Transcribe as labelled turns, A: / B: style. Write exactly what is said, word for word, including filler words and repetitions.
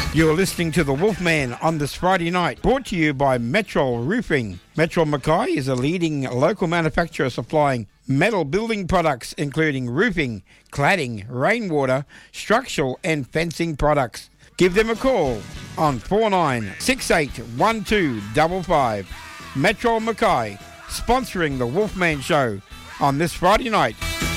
A: You're listening to The Wolfman on this Friday night, brought to you by Metro Roofing. Metro Mackay is a leading local manufacturer supplying metal building products, including roofing, cladding, rainwater, structural and fencing products. Give them a call on four nine six eight one two five five. Metro Mackay, sponsoring The Wolfman Show on this Friday night.